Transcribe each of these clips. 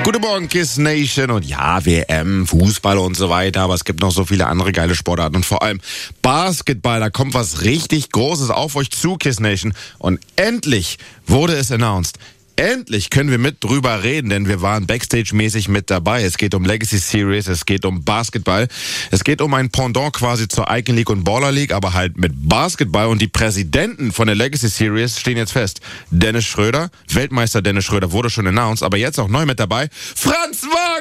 Guten Morgen, Kiss Nation. Und ja, WM, Fußball und so weiter. Aber es gibt noch so viele andere geile Sportarten. Und vor allem Basketball. Da kommt was richtig Großes auf euch zu, Kiss Nation. Und endlich wurde es announced. Endlich können wir mit drüber reden, denn wir waren Backstage-mäßig mit dabei. Es geht um Legacy Series, es geht um Basketball. Es geht um ein Pendant quasi zur Icon League und Baller League, aber halt mit Basketball. Und die Präsidenten von der Legacy Series stehen jetzt fest. Dennis Schröder, Weltmeister Dennis Schröder wurde schon announced, aber jetzt auch neu mit dabei. Franz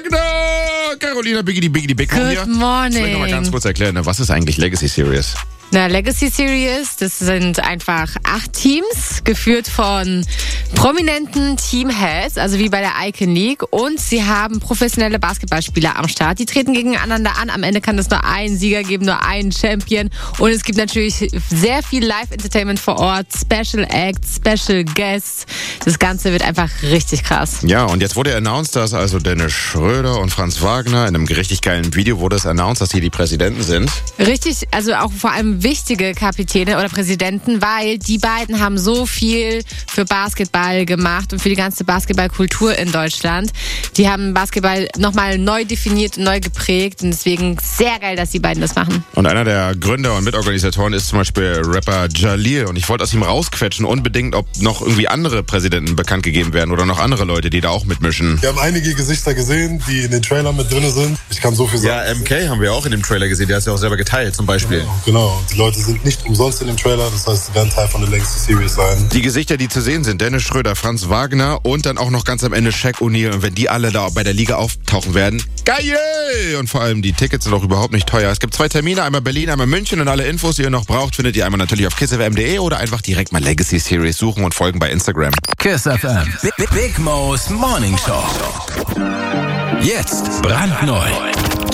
Wagner! Carolina Biggie Big hier. Good morning. Ich will noch mal ganz kurz erklären, was ist eigentlich Legacy Series? Na, Legacy Series, das sind einfach 8 Teams, geführt von prominenten Teamheads, also wie bei der Icon League. Und sie haben professionelle Basketballspieler am Start. Die treten gegeneinander an. Am Ende kann es nur einen Sieger geben, nur einen Champion. Und es gibt natürlich sehr viel Live-Entertainment vor Ort, Special Acts, Special Guests. Das Ganze wird einfach richtig krass. Ja, und jetzt wurde announced, dass also Dennis Schröder und Franz Wagner in einem richtig geilen Video wurde es announced, dass hier die Präsidenten sind. Richtig, also auch vor allem wichtige Kapitäne oder Präsidenten, weil die beiden haben so viel für Basketball gemacht und für die ganze Basketballkultur in Deutschland. Die haben Basketball nochmal neu definiert und neu geprägt und deswegen sehr geil, dass die beiden das machen. Und einer der Gründer und Mitorganisatoren ist zum Beispiel Rapper Jalil und ich wollte aus ihm rausquetschen unbedingt, ob noch irgendwie andere Präsidenten bekannt gegeben werden oder noch andere Leute, die da auch mitmischen. Wir haben einige Gesichter gesehen, die in den Trailern mit drin sind. Ich kann so viel sagen. Ja, MK haben wir auch in dem Trailer gesehen, der ist ja auch selber geteilt zum Beispiel. Genau. Die Leute sind nicht umsonst in dem Trailer, das heißt, sie werden Teil von der Legacy Series sein. Die Gesichter, die zu sehen sind, Dennis Schröder, Franz Wagner und dann auch noch ganz am Ende Shaq O'Neal. Und wenn die alle da bei der Liga auftauchen werden, geil! Und vor allem, die Tickets sind auch überhaupt nicht teuer. Es gibt 2 Termine, einmal Berlin, einmal München und alle Infos, die ihr noch braucht, findet ihr einmal natürlich auf kissfm.de oder einfach direkt mal Legacy Series suchen und folgen bei Instagram. Kiss FM. Big Mo's Morning Show. Jetzt brandneu.